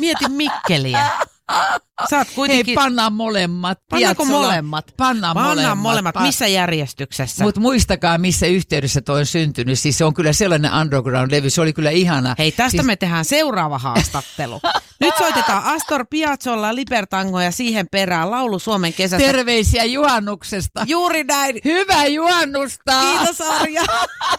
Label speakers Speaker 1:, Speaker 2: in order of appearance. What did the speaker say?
Speaker 1: Mieti Mikkeliä. Sä oot kuitenkin...
Speaker 2: Hei, pannaan molemmat.
Speaker 1: Pannaanko molemmat?
Speaker 2: Pannaan
Speaker 1: molemmat. Missä järjestyksessä?
Speaker 2: Mutta muistakaa, missä yhteydessä toi on syntynyt. Siis se on kyllä sellainen underground-levy. Se oli kyllä ihana.
Speaker 1: Hei, tästä me tehdään seuraava haastattelu. Nyt soitetaan Astor Piazzolla Libertango ja siihen perään laulu Suomen kesästä.
Speaker 2: Terveisiä juhannuksesta.
Speaker 1: Juuri näin.
Speaker 2: Hyvää juhannusta.
Speaker 1: Kiitos Arja.